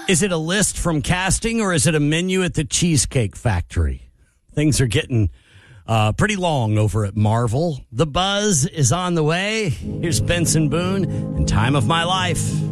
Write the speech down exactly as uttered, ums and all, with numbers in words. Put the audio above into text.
Is it a list from casting or is it a menu at the Cheesecake Factory? Things are getting uh, pretty long over at Marvel. The buzz is on the way. Here's Benson Boone and Time of My Life.